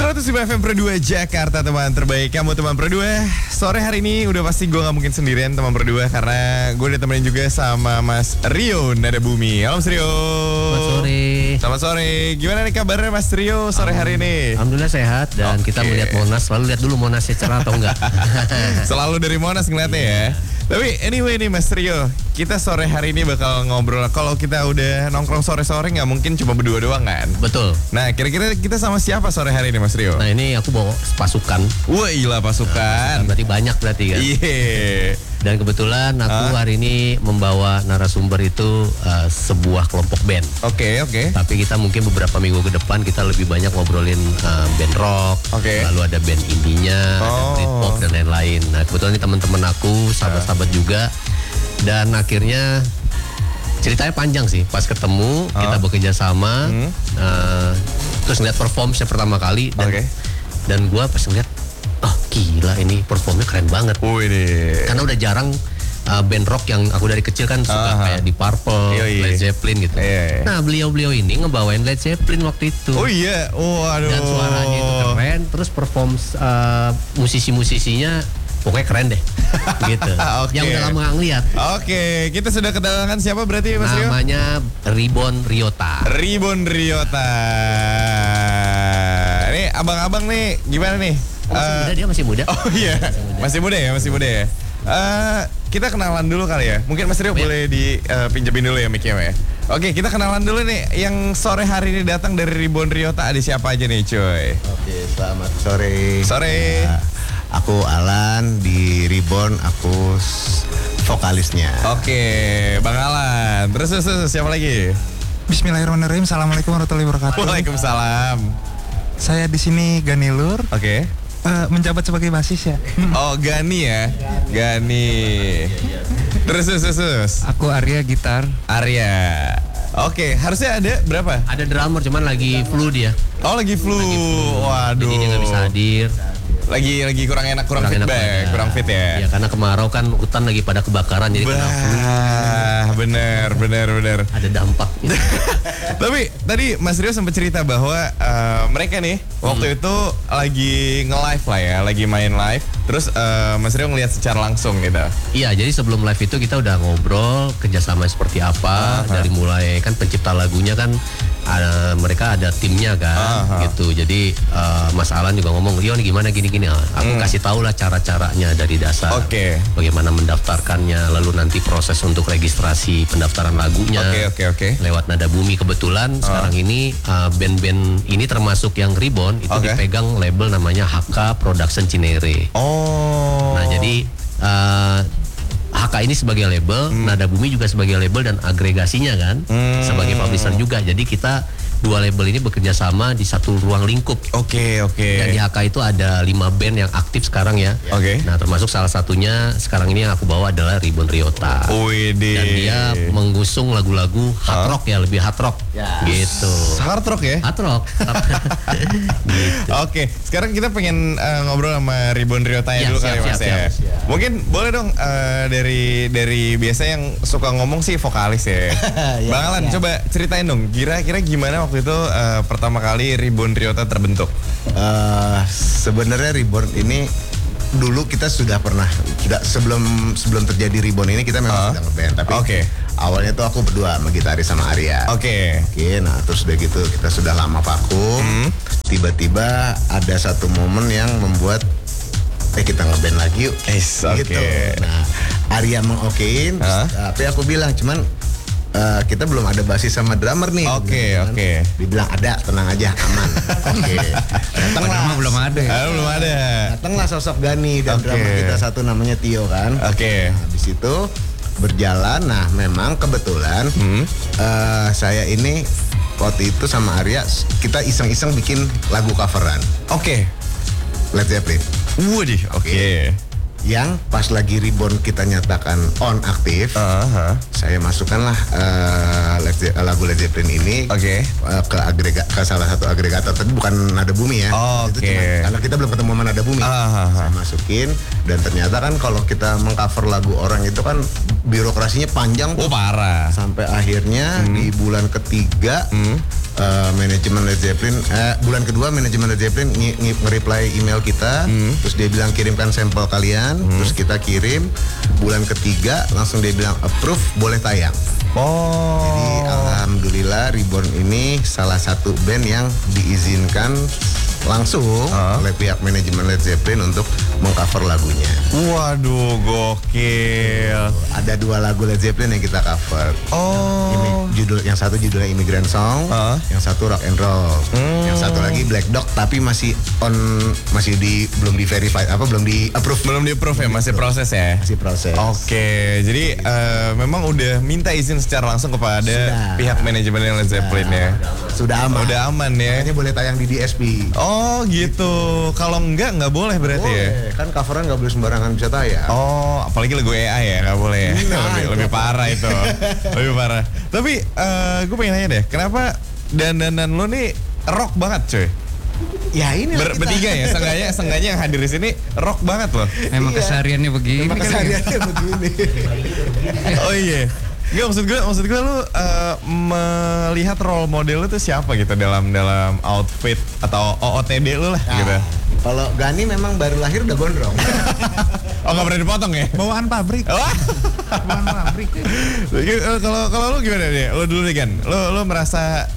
105 FM Pro 2 Jakarta, teman terbaik kamu teman Pro 2. Sore hari ini udah pasti gue gak mungkin sendirian teman Pro 2, karena gue ditemenin juga sama Mas Rio Nadabumi. Halo Mas Rio. Selamat sore. Selamat sore. Gimana nih kabarnya Mas Rio sore hari ini? Alhamdulillah sehat dan kita melihat Monas. Selalu lihat dulu Monasnya cerah atau enggak. Selalu dari Monas ngeliatnya ya. Tapi anyway nih Mas Rio, kita sore hari ini bakal ngobrol. Kalau kita udah nongkrong sore-sore gak mungkin cuma berdua doang kan? Betul. Nah kira-kira kita sama siapa sore hari ini Mas Rio? Nah ini aku bawa pasukan. Wah gila pasukan. Berarti banyak berarti kan? Iya. Dan kebetulan aku hari ini membawa narasumber itu sebuah kelompok band. Oke. Tapi kita mungkin beberapa minggu ke depan kita lebih banyak ngobrolin band rock. Lalu ada band indinya, ada Britpop dan lain-lain. Nah kebetulan ini teman-teman aku, sahabat-sahabat juga. Dan akhirnya ceritanya panjang sih. Pas ketemu kita bekerja sama, terus ngeliat performance pertama kali dan gue pas ngeliat, oh gila ini performnya keren banget. Karena udah jarang band rock yang aku dari kecil kan suka kayak di Purple, Led Zeppelin gitu. Nah beliau-beliau ini ngebawain Led Zeppelin waktu itu. Oh iya, waduh. Dan suaranya itu keren, terus performance musisi-musisinya pokoknya keren deh. Gitu. Yang udah lama gak ngeliat. Oke, kita sudah kedatangan siapa berarti Mas Rio? Namanya Ribbon Ryota. Ribbon Ryota. Ini abang-abang nih, gimana nih? Dia masih muda. Oh iya, masih muda ya. Kita kenalan dulu kali ya. Mungkin Mas Rio boleh dipinjemin dulu ya mic-nya ya. Oke, kita kenalan dulu nih. Yang sore hari ini datang dari Ribbon Ryota, ada siapa aja nih cuy? Oke, selamat sore. Sore. Aku Alan di Ribbon, aku vokalisnya. Oke, Bang Alan. Terus siapa lagi? Bismillahirrahmanirrahim. Assalamualaikum warahmatullahi wabarakatuh. Waalaikumsalam. Saya di sini Ganilur. Oke. Menjabat sebagai basis ya. Oh, Gani ya. Gani. Terus. Aku Arya gitar. Arya. Oke, harusnya ada berapa? Ada drummer cuman lagi flu dia. Oh, lagi flu. Waduh. Jadi dia nggak bisa hadir. Lagi kurang enak, kurang fit ya. Ya karena kemarau kan hutan lagi pada kebakaran jadi kena flu. Bener. Ada dampak. Tapi tadi Mas Rio sempat cerita bahwa mereka nih waktu itu lagi nge-live lah ya, lagi main live. Terus Mas Rio ngeliat secara langsung gitu. Iya, jadi sebelum live itu kita udah ngobrol kerjasama seperti apa. Dari mulai kan pencipta lagunya kan mereka ada timnya kan, gitu. Jadi Mas Alan juga ngomong, Rio nih gimana gini. Aku kasih tahu lah cara-caranya dari dasar. Bagaimana mendaftarkannya, lalu nanti proses untuk registrasi pendaftaran lagunya. Oke. Lewat Nadabumi kebetulan sekarang ini band-band ini termasuk yang Ribbon itu dipegang label namanya HK Production Cinere. Nah jadi HK ini sebagai label, Nadabumi juga sebagai label dan agregasinya kan sebagai publisher juga. Jadi kita dua label ini bekerja sama di satu ruang lingkup. Oke. Dan di HK itu ada 5 band yang aktif sekarang ya. Nah termasuk salah satunya sekarang ini yang aku bawa adalah Ribbon Ryota. Dan dia mengusung lagu-lagu hard rock ya, lebih hard rock gitu. Hard rock ya? Hard rock. Gitu. Oke, sekarang kita pengen ngobrol sama Ribbon Ryota dulu kali Mas ya. Mungkin boleh dong dari biasa yang suka ngomong sih vokalis ya. Bang Alan coba ceritain dong, kira-kira gimana waktu itu pertama kali Ribbon Ryota terbentuk? Sebenarnya Ribbon ini dulu kita sudah sebelum terjadi Ribbon ini kita memang sudah ngeband, tapi awalnya tuh aku berdua sama gitaris sama Arya. Oke. Nah terus udah gitu kita sudah lama vakum. Tiba-tiba ada satu momen yang membuat kita ngeband lagi yuk. Gitu. Nah Arya mengokein, tapi aku bilang cuman kita belum ada basis sama drummer nih. Oke. Dibilang ada, tenang aja, aman. Datanglah. Belum ada. Belum ada. Datanglah sosok Gani dan drummer kita satu namanya Tio kan. Nah, habis itu berjalan. Nah, memang kebetulan saya ini waktu itu sama Arya kita iseng-iseng bikin lagu coveran. Led Zeppelin. Waduh. Yang pas lagi Ribbon kita nyatakan on aktif, saya masukkanlah lagu Led Zeppelin ini ke salah satu agregator, tapi bukan Nadabumi ya. Karena kita belum ketemu sama Nadabumi. Saya masukin dan ternyata kan kalau kita mengcover lagu orang itu kan birokrasinya panjang tuh. Oh parah. Sampai akhirnya di bulan ketiga manajemen Led Zeppelin bulan kedua manajemen Led Zeppelin nge-reply email kita, terus dia bilang kirimkan sampel kalian, terus kita kirim. Bulan ketiga langsung dia bilang approve, boleh tayang. Jadi alhamdulillah Reborn ini salah satu band yang diizinkan langsung oleh pihak manajemen Led Zeppelin untuk mengcover lagunya. Waduh, gokil. Ada 2 lagu Led Zeppelin yang kita cover. Yang satu judulnya Immigrant Song, yang satu Rock and Roll, yang satu lagi Black Dog tapi belum di verify belum di approve ya, masih proses ya. Masih proses. Oke, jadi memang udah minta izin secara langsung kepada pihak manajemen Led Zeppelin ya. Sudah aman. Udah aman ya. Makanya boleh tayang di DSP. Oh gitu. Kalau enggak boleh berarti ya. Kan coveran nggak boleh sembarangan bisa tayang. Oh, apalagi lagu AI ya nggak boleh ya. Lebih parah itu. Lebih parah. Tapi gue pengen nanya deh, kenapa dandanan lo nih rock banget cuy? Ya ini bertiga ya, seenggaknya yang hadir di sini rock banget loh. Emang kesehariannya begini. Oh iya. Maksud gue lu melihat role model lu tuh siapa gitu dalam outfit atau OOTD lu lah gitu. Kalau Gani memang baru lahir udah gondrong. Oh nggak pernah dipotong ya? Bawaan pabrik. Bawaan pabrik. Kalau lu gimana deh? Lu dulu nih kan. Lu merasa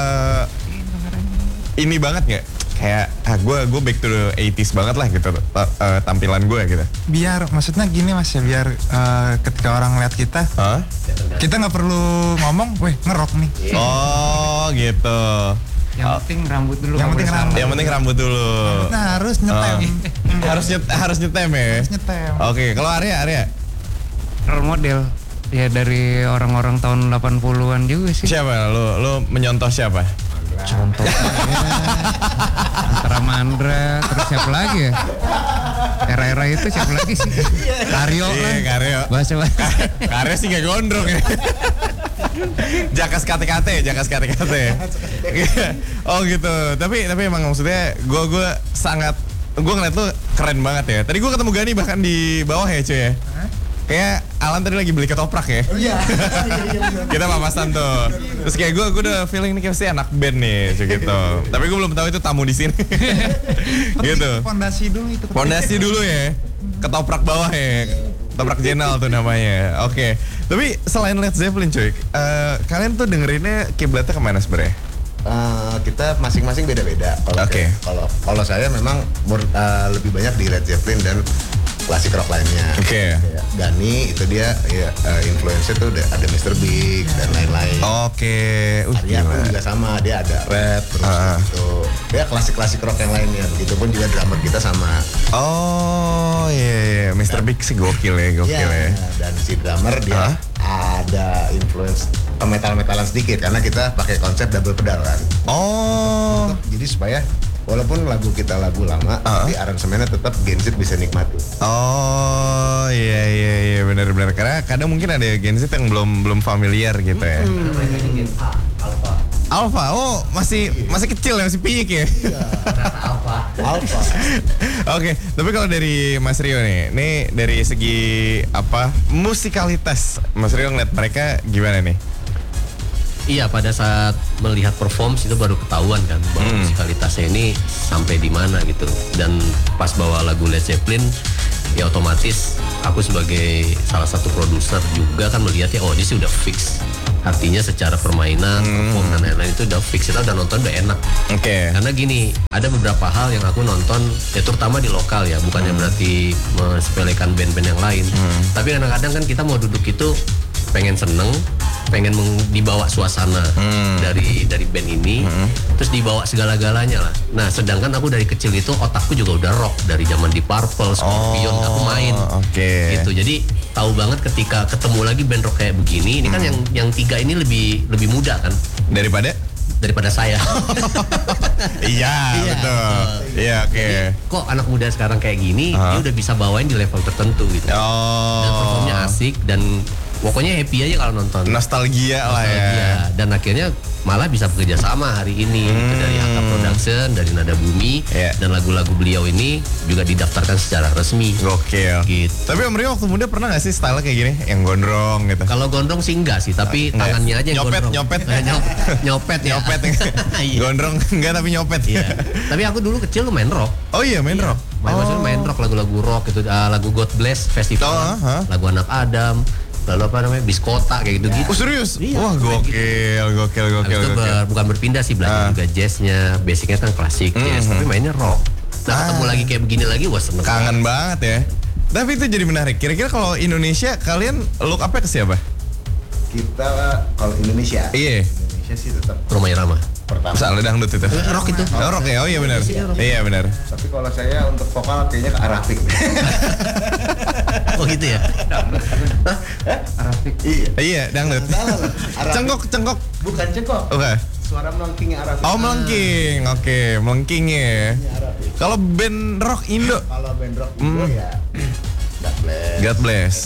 ini banget nggak? Kayak gue back to the 80s banget lah gitu tampilan gue gitu. Biar maksudnya gini Mas ya, biar ketika orang lihat kita nggak perlu ngomong, weh ngerok nih. Oh gitu. Yang penting rambut dulu. Yang penting rambut dulu. Nah, harus nyetem. Harus nyetem ya. Harus nyetem. Oke, kalau Arya Role model ya dari orang-orang tahun 80-an juga sih. Siapa? Lu menyontoh siapa? Contohnya antara Mandra, terus siapa lagi ya? Era-era itu siapa lagi sih? Karyo lah. Karyo. Bahasa Karyo sih gak gondrong ya. Jakas KTKT. Oh gitu. Tapi emang maksudnya gue ngeliat lu keren banget ya. Tadi gue ketemu Gani bahkan di bawah ya cuy ya. Kayak Alan tadi lagi beli ketoprak ya. Iya. Kita papasan tuh. Terus kayak gue udah feeling nih kayak pasti anak band nih gitu. Tapi gue belum tahu itu tamu di sini. Gitu. Fondasi dulu ya. Ketoprak bawah ya. Ketoprak Jenal tuh namanya. Oke. Tapi selain Led Zeppelin cuy, kalian tuh dengerinnya kiblatnya kemana sebenarnya? Kita masing-masing beda-beda. Kalau saya memang lebih banyak di Led Zeppelin dan klasik rock lainnya. Oke. Gani itu dia influencer tuh ada Mr. Big dan lain-lain. Oke. Arya pun juga sama, dia ada rap terus gitu. Ya klasik rock yang lainnya. Begitupun juga drummer kita sama. Oh iya. Mr. Big sih gokil ya. Dan si drummer dia ada influence metal-metalan sedikit karena kita pakai konsep double pedal kan. Oh. Jadi supaya walaupun lagu kita lagu lama, tapi aransemennya tetap Gen Z bisa nikmati. Oh iya benar-benar karena kadang mungkin ada Gen Z yang belum familiar gitu ya. Alpha, oh masih kecil ya, masih piyik ya. Iya. Alpha. Oke, tapi kalau dari Mas Rio nih dari segi musikalitas, Mas Rio ngeliat mereka gimana nih? Iya, pada saat melihat performs itu baru ketahuan kan bahwa musikalitasnya ini sampai di mana gitu. Dan pas bawa lagu Led Zeppelin, ya otomatis aku sebagai salah satu produser juga kan melihat ya, oh ini sih udah fix. Artinya secara permainan, perform dan lain-lain itu udah fix, kita udah nonton udah enak. Oke. Karena gini, ada beberapa hal yang aku nonton ya terutama di lokal ya, bukannya berarti mensepelekan band-band yang lain. Tapi kadang-kadang kan kita mau duduk itu pengen seneng, pengen dibawa suasana dari band ini, terus dibawa segala-galanya lah. Nah, sedangkan aku dari kecil itu otakku juga udah rock dari zaman di Purple, Scorpion, aku main. Gitu. Jadi tahu banget ketika ketemu lagi band rock kayak begini, ini kan yang tiga ini lebih muda kan daripada saya. Iya, betul. Iya, oke. Kok anak muda sekarang kayak gini, dia udah bisa bawain di level tertentu gitu. Dan performnya asik dan pokoknya happy aja kalau nonton. Nostalgia lah ya. Dan akhirnya malah bisa bekerja sama hari ini gitu, dari Angka Production, dari Nada Bumi, dan lagu-lagu beliau ini juga didaftarkan secara resmi. Gokil. Gitu. Tapi Om Rio waktu muda pernah gak sih style kayak gini, yang gondrong gitu? Kalau gondrong sih enggak sih, tapi tangannya aja yang gondrong. Nyopet ya. Gondrong enggak tapi nyopet. Iya. Tapi aku dulu kecil main rock. Oh iya, main rock. Main rock, lagu-lagu rock gitu, lagu God Bless Festival, lagu Anak Adam, lalu apa namanya Biskota kayak gitu-gitu. Oh serius? Iya, wah gokil. Bukan berpindah sih, belajar juga jazznya, basicnya kan klasik jazz, tapi mainnya rock. Nah ketemu lagi kayak begini lagi, wah seneng. Kangen banget ya. Tapi itu jadi menarik. Kira-kira kalau Indonesia kalian look up-nya ke siapa? Kita kalau Indonesia. Iya. Indonesia sih tetap Rhoma Irama. Pertama. Soalnya dangdut itu. Rock itu. Rock ya. Oh iya benar. Iya benar. Tapi kalau saya untuk vokal kayaknya ke Arafik. Oh gitu ya. Arafik. Iya, dangdut. Cengkok. Bukan cengkok. Oke. Suara melengkingnya Arafik. Oh melengking. Oke, melengking ya. Kalau band rock Indo? Kalau band rock Indo ya God Bless.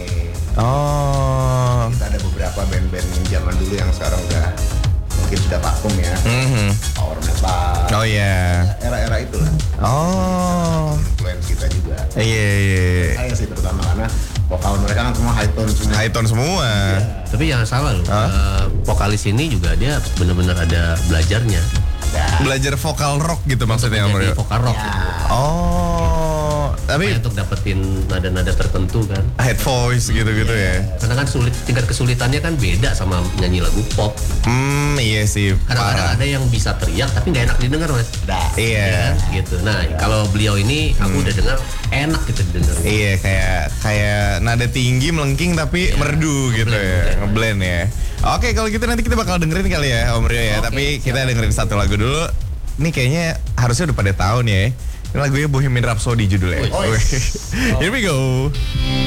Oh. Kita ada beberapa band-band zaman dulu yang sekarang udah mungkin sudah vakum ya. Power metal. Oh iya. Era-era itulah. Oh. Influence kita juga. Iya. Saya sih terutama karena vokal mereka kan semua high tone semua. High tone semua. Tapi jangan salah loh, vokalis ini juga dia benar-benar ada belajarnya. Belajar vokal rock gitu maksudnya Om Rio. Vokal rock. Oh, tapi untuk dapetin nada-nada tertentu kan. Head voice gitu-gitu ya. Karena kan tingkat kesulitannya kan beda sama nyanyi lagu pop. Iya sih. Kadang-kadang ada yang bisa teriak tapi nggak enak didengar, Mas. Iya. Gitu. Nah, kalau beliau ini aku udah dengar enak gitu didengar. Iya, kayak nada tinggi melengking tapi merdu gitu ya. Ngeblend ya. Oke, kalau gitu nanti kita bakal dengerin kali ya Om Rio ya. Tapi kita dengerin satu lagu dulu. Ini kayaknya harusnya udah pada tahun ya. Ini lagunya Bohemian Rhapsody judulnya. Here we go.